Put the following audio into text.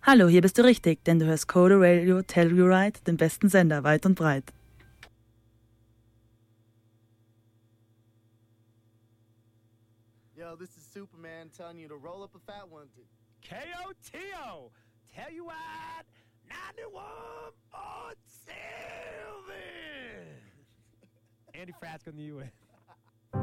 Hallo, hier bist du richtig, denn du hörst Coder Radio Telluride, den besten Sender weit und breit. Yo, this is Superman telling you to roll up a fat one. KOTO! Tell you what, 91 on Sylvan! Andy Frasco in the U.S.